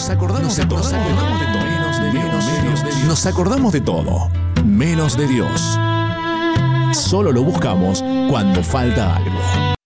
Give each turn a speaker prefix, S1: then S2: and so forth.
S1: Nos acordamos de todo, nos acordamos de todo, menos de Dios. Solo lo buscamos cuando falta algo.